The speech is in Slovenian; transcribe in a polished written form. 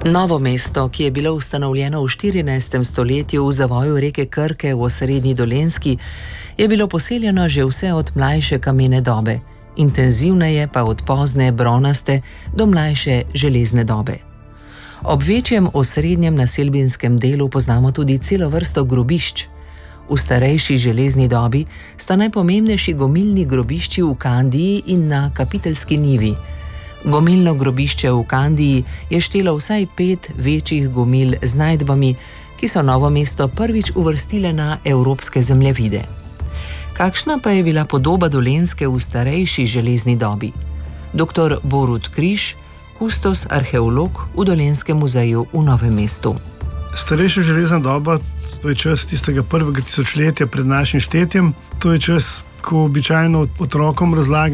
Novo mesto, ki je bilo ustanovljeno v 14. stoletju v zavoju reke Krke v osrednji Dolenjski, je bilo poseljeno že vse od mlajše kamene dobe, intenzivneje pa od pozne bronaste do mlajše železne dobe. Ob večjem osrednjem naselbinskem delu poznamo tudi celo vrsto grobišč. V starejši železni dobi sta najpomembnejši gomilni grobišči v Kandiji in na Kapiteljski njivi. Gomilno grobišče v Kandiji je štelo vsaj 5 večjih gomil z najdbami, ki so Novo mesto prvič uvrstile na evropske zemljevide. Kakšna pa je bila podoba Dolenjske v starejši železni dobi? Dr. Borut Križ, kustos arheolog v Dolenjskem muzeju v Novem mestu. Starejša železna doba, to je čas tistega prvega tisočletja pred našim štetjem. To je čas, ko običajno otrokom razlagam